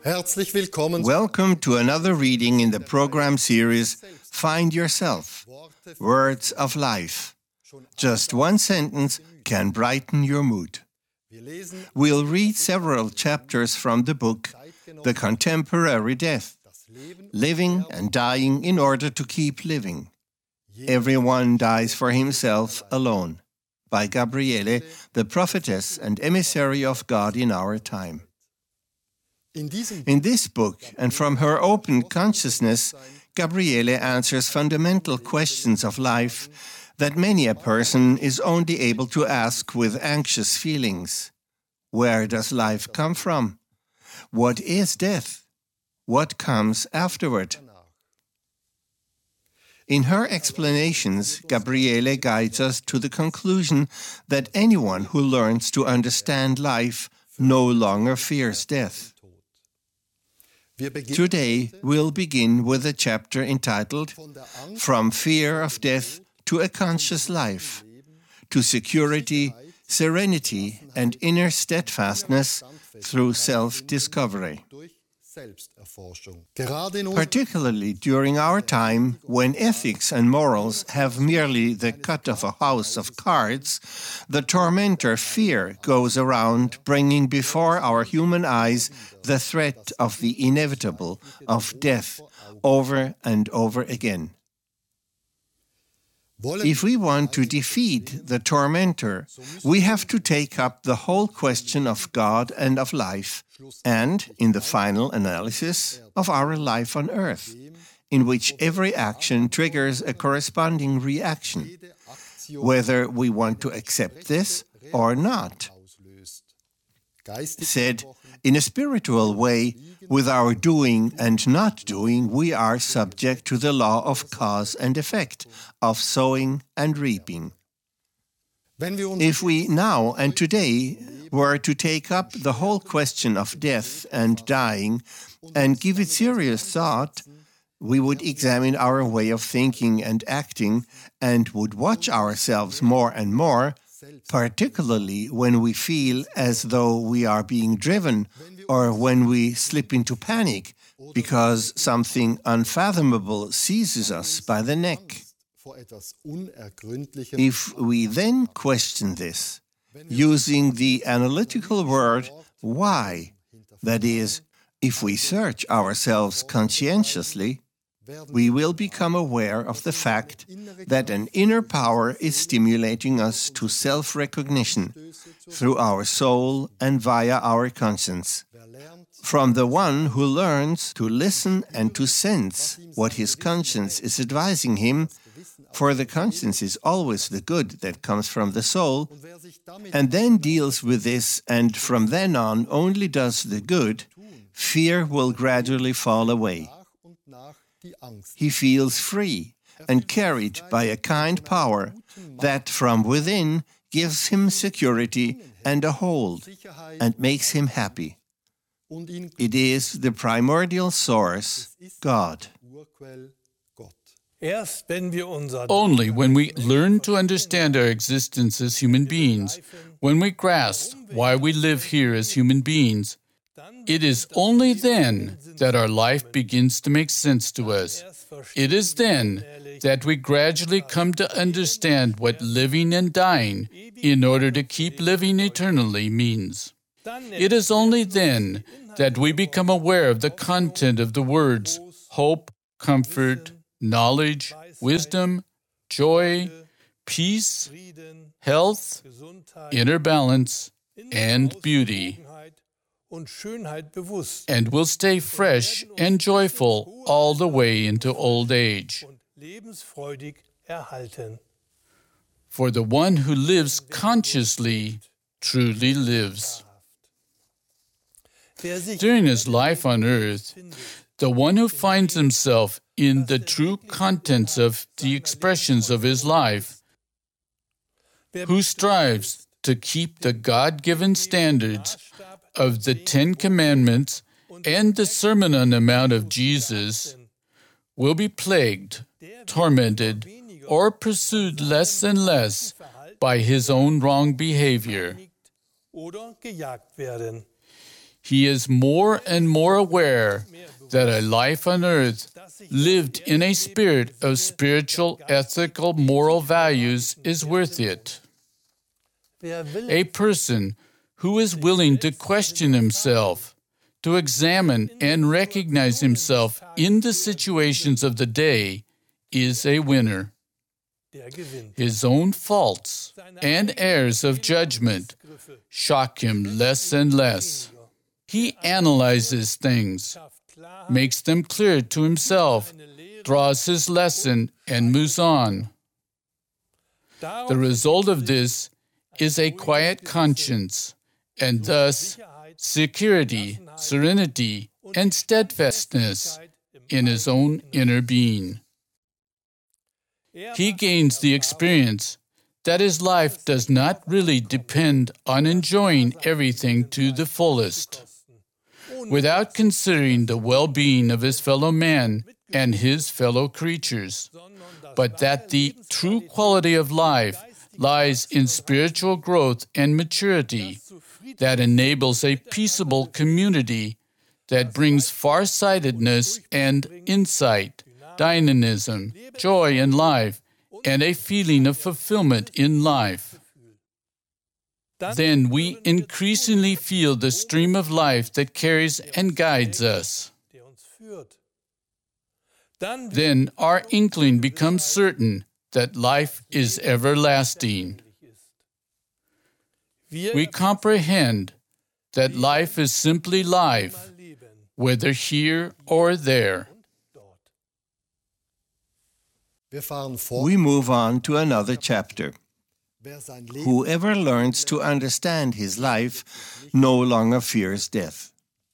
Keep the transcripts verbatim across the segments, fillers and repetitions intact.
Herzlich willkommen. Welcome to another reading in the program series Find Yourself, Words of Life. Just one sentence can brighten your mood. We'll read several chapters from the book The Contemporary Death, Living and Dying in Order to Keep Living. Everyone dies for himself alone, by Gabriele, the prophetess and emissary of God in our time. In this book, and from her open consciousness, Gabriele answers fundamental questions of life that many a person is only able to ask with anxious feelings. Where does life come from? What is death? What comes afterward? In her explanations, Gabriele guides us to the conclusion that anyone who learns to understand life no longer fears death. Today, we'll begin with a chapter entitled From Fear of Death to a Conscious Life, to Security, Serenity, and Inner Steadfastness through Self-Discovery. Particularly during our time, when ethics and morals have merely the cut of a house of cards, the tormentor fear goes around bringing before our human eyes the threat of the inevitable, of death, over and over again. If we want to defeat the tormentor, we have to take up the whole question of God and of life, and, in the final analysis, of our life on earth, in which every action triggers a corresponding reaction, whether we want to accept this or not. Said in a spiritual way, with our doing and not doing, we are subject to the law of cause and effect, of sowing and reaping. If we now and today were to take up the whole question of death and dying and give it serious thought, we would examine our way of thinking and acting and would watch ourselves more and more, particularly when we feel as though we are being driven or when we slip into panic because something unfathomable seizes us by the neck. If we then question this, using the analytical word why, that is, if we search ourselves conscientiously, we will become aware of the fact that an inner power is stimulating us to self-recognition through our soul and via our conscience. From the one who learns to listen and to sense what his conscience is advising him, for the conscience is always the good that comes from the soul, and then deals with this and from then on only does the good, fear will gradually fall away. He feels free and carried by a kind power that from within gives him security and a hold and makes him happy. It is the primordial source, God. Only when we learn to understand our existence as human beings, when we grasp why we live here as human beings, it is only then that our life begins to make sense to us. It is then that we gradually come to understand what living and dying in order to keep living eternally means. It is only then that we become aware of the content of the words hope, comfort, knowledge, wisdom, joy, peace, health, inner balance, and beauty, and will stay fresh and joyful all the way into old age. For the one who lives consciously truly lives. During his life on earth, the one who finds himself in the true contents of the expressions of his life, who strives to keep the God-given standards of the Ten Commandments and the Sermon on the Mount of Jesus, will be plagued, tormented, or pursued less and less by his own wrong behavior. he is more and more aware that a life on earth lived in a spirit of spiritual, ethical, moral values is worth it. A person who is willing to question himself, to examine and recognize himself in the situations of the day, is a winner. His own faults and errors of judgment shock him less and less. He analyzes things, makes them clear to himself, draws his lesson, and moves on. The result of this is a quiet conscience, and thus security, serenity, and steadfastness in his own inner being. He gains the experience that his life does not really depend on enjoying everything to the fullest, without considering the well-being of his fellow man and his fellow creatures, but that the true quality of life lies in spiritual growth and maturity that enables a peaceable community that brings far-sightedness and insight, dynamism, joy in life, and a feeling of fulfillment in life. Then we increasingly feel the stream of life that carries and guides us. Then our inkling becomes certain that life is everlasting. We comprehend that life is simply life, whether here or there. We move on to another chapter. Whoever learns to understand his life no longer fears death.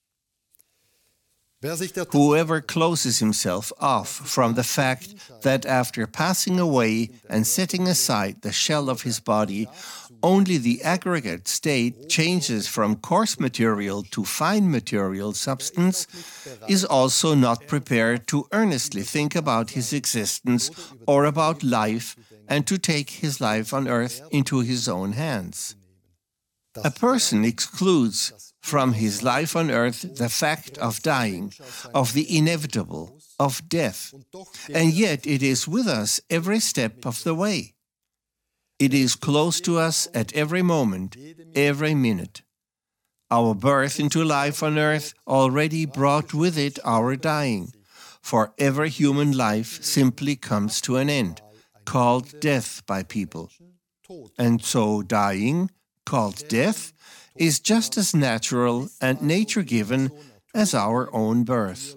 Whoever closes himself off from the fact that after passing away and setting aside the shell of his body, only the aggregate state changes from coarse material to fine material substance, is also not prepared to earnestly think about his existence or about life and to take his life on earth into his own hands. A person excludes from his life on earth the fact of dying, of the inevitable, of death, and yet it is with us every step of the way. It is close to us at every moment, every minute. Our birth into life on earth already brought with it our dying, for every human life simply comes to an end, called death by people. And so dying, called death, is just as natural and nature-given as our own birth.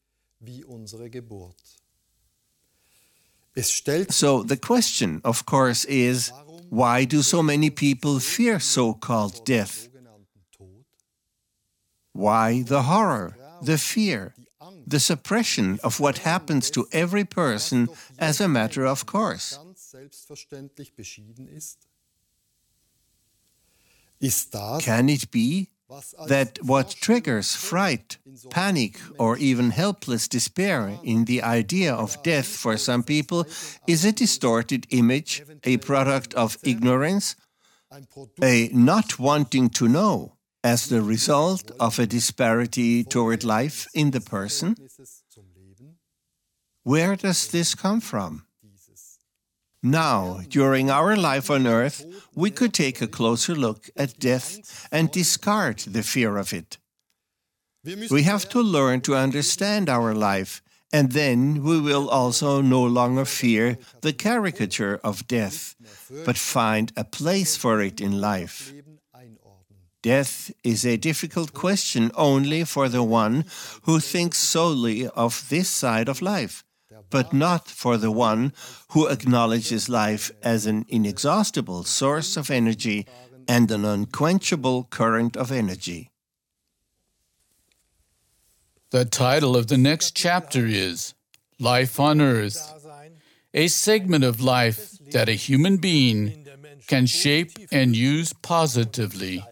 So the question, of course, is, why do so many people fear so-called death? Why the horror, the fear, the suppression of what happens to every person as a matter of course? Can it be that what triggers fright, panic, or even helpless despair in the idea of death for some people is a distorted image, a product of ignorance, a not wanting to know as the result of a disparity toward life in the person? Where does this come from? Now, during our life on earth, we could take a closer look at death and discard the fear of it. We have to learn to understand our life, and then we will also no longer fear the caricature of death, but find a place for it in life. Death is a difficult question only for the one who thinks solely of this side of life, but not for the one who acknowledges life as an inexhaustible source of energy and an unquenchable current of energy. The title of the next chapter is Life on Earth, a segment of life that a human being can shape and use positively.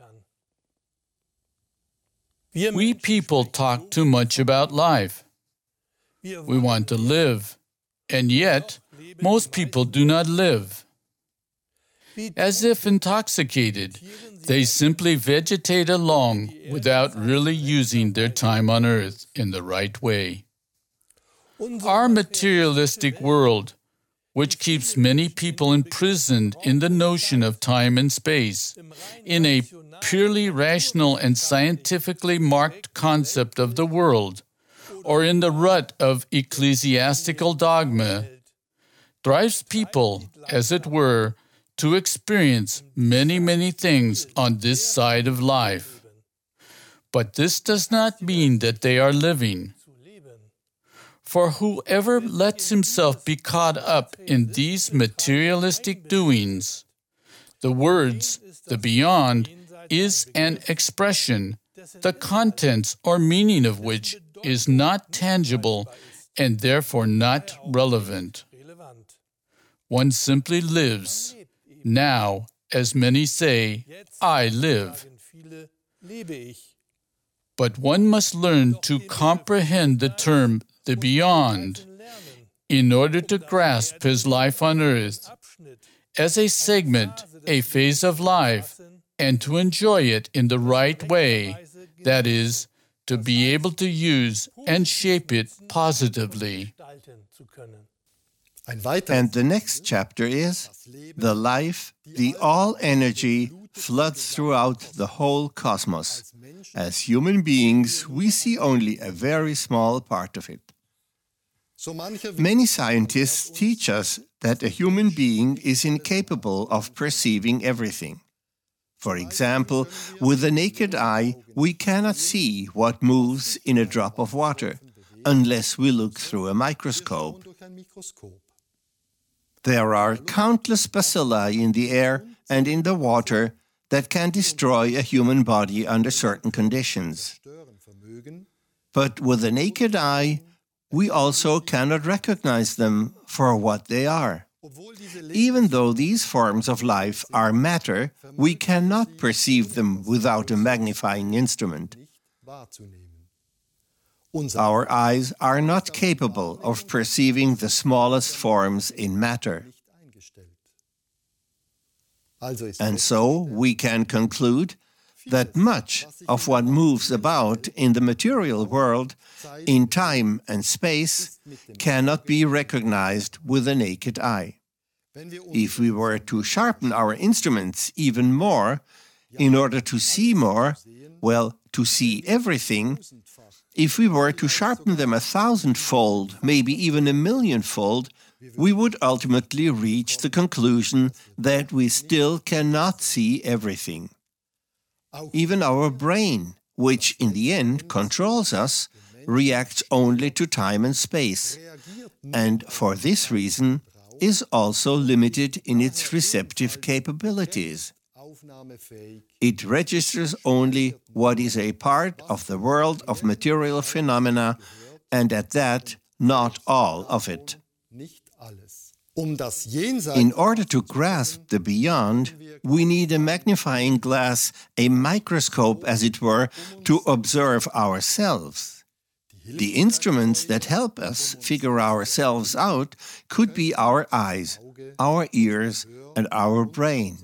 We people talk too much about life. We want to live, and yet most people do not live. As if intoxicated, they simply vegetate along without really using their time on earth in the right way. Our materialistic world, which keeps many people imprisoned in the notion of time and space, in a purely rational and scientifically marked concept of the world, or in the rut of ecclesiastical dogma, drives people, as it were, to experience many, many things on this side of life. But this does not mean that they are living. For whoever lets himself be caught up in these materialistic doings, the words, the beyond, is an expression, the contents or meaning of which is not tangible and therefore not relevant. One simply lives. Now, as many say, I live. But one must learn to comprehend the term the beyond in order to grasp his life on earth as a segment, a phase of life, and to enjoy it in the right way, that is, to be able to use and shape it positively. And the next chapter is, the life, the all-energy, floods throughout the whole cosmos. As human beings, we see only a very small part of it. Many scientists teach us that a human being is incapable of perceiving everything. For example, with the naked eye, we cannot see what moves in a drop of water, unless we look through a microscope. There are countless bacilli in the air and in the water that can destroy a human body under certain conditions. But with the naked eye, we also cannot recognize them for what they are. Even though these forms of life are matter, we cannot perceive them without a magnifying instrument. Our eyes are not capable of perceiving the smallest forms in matter. And so we can conclude that much of what moves about in the material world, in time and space, cannot be recognized with the naked eye. If we were to sharpen our instruments even more, in order to see more, well, to see everything, if we were to sharpen them a thousandfold, maybe even a millionfold, we would ultimately reach the conclusion that we still cannot see everything. Even our brain, which in the end controls us, reacts only to time and space, and for this reason is also limited in its receptive capabilities. It registers only what is a part of the world of material phenomena, and at that, not all of it. In order to grasp the beyond, we need a magnifying glass, a microscope, as it were, to observe ourselves. The instruments that help us figure ourselves out could be our eyes, our ears, and our brain.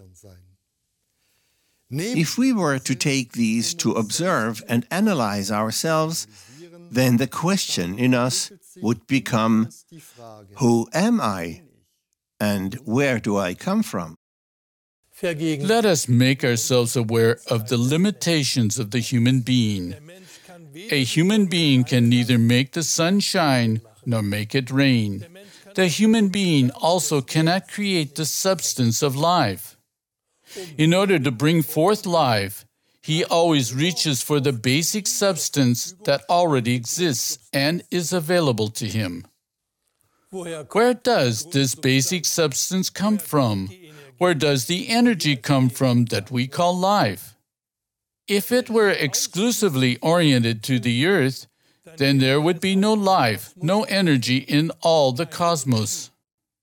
If we were to take these to observe and analyze ourselves, then the question in us would become, who am I? And where do I come from? Let us make ourselves aware of the limitations of the human being. A human being can neither make the sun shine nor make it rain. The human being also cannot create the substance of life. In order to bring forth life, he always reaches for the basic substance that already exists and is available to him. Where does this basic substance come from? Where does the energy come from that we call life? If it were exclusively oriented to the earth, then there would be no life, no energy in all the cosmos.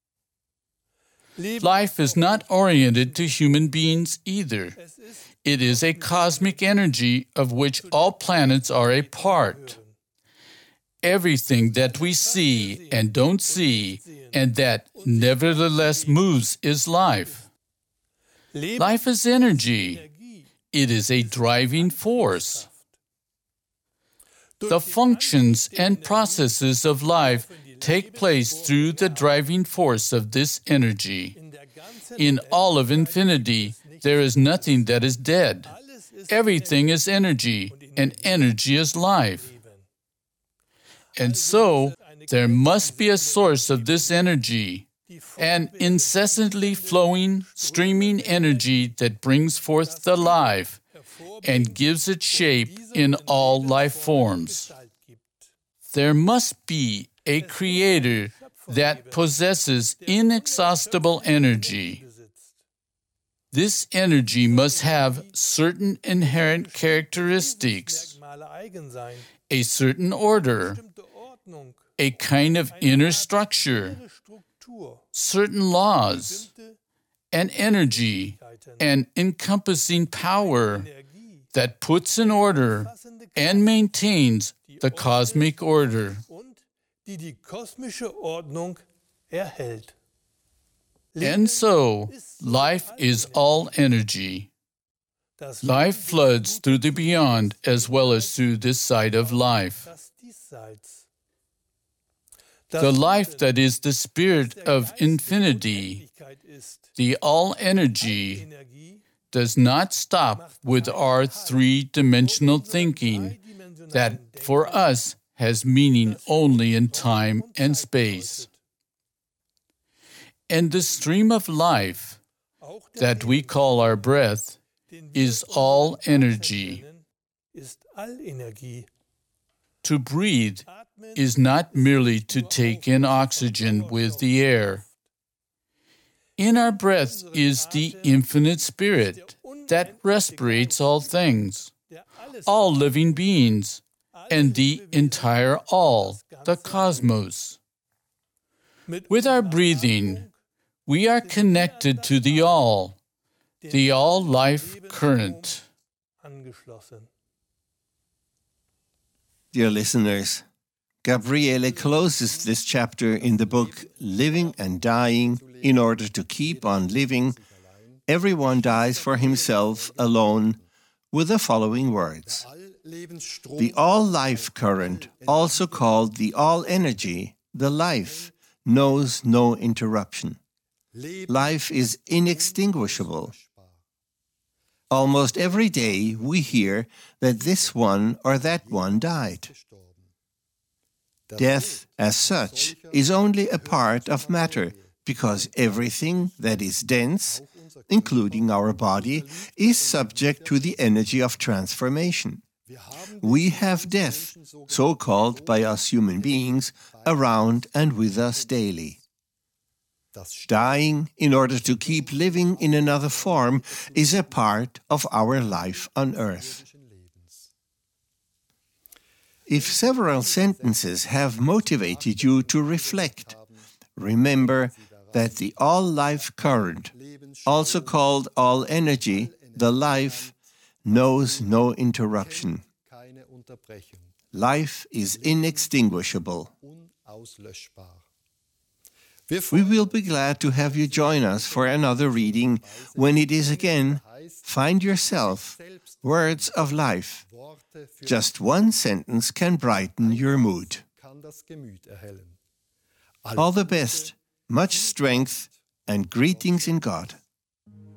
Life is not oriented to human beings either. It is a cosmic energy of which all planets are a part. Everything that we see and don't see, and that nevertheless moves, is life. Life is energy. It is a driving force. The functions and processes of life take place through the driving force of this energy. In all of infinity, there is nothing that is dead. Everything is energy, and energy is life. And so, there must be a source of this energy, an incessantly flowing, streaming energy that brings forth the life and gives it shape in all life forms. There must be a creator that possesses inexhaustible energy. This energy must have certain inherent characteristics, a certain order, a kind of inner structure, certain laws, an energy, an encompassing power that puts in order and maintains the cosmic order. And so, life is all energy. Life floods through the beyond as well as through this side of life. The life that is the spirit of infinity, the all-energy, does not stop with our three-dimensional thinking that, for us, has meaning only in time and space. And the stream of life that we call our breath is all energy. To breathe is not merely to take in oxygen with the air. In our breath is the infinite spirit that respirates all things, all living beings, and the entire all, the cosmos. With our breathing, we are connected to the all, the all-life current. Dear listeners, Gabriele closes this chapter in the book Living and Dying in order to keep on living. Everyone dies for himself alone, with the following words. The all-life current, also called the all-energy, the life, knows no interruption. Life is inextinguishable. Almost every day we hear that this one or that one died. Death, as such, is only a part of matter, because everything that is dense, including our body, is subject to the energy of transformation. We have death, so called by us human beings, around and with us daily. Dying in order to keep living in another form is a part of our life on earth. If several sentences have motivated you to reflect, remember that the all-life current, also called all-energy, the life, knows no interruption. Life is inextinguishable. We will be glad to have you join us for another reading when it is again, Find Yourself, Words of Life. Just one sentence can brighten your mood. All the best, much strength, and greetings in God.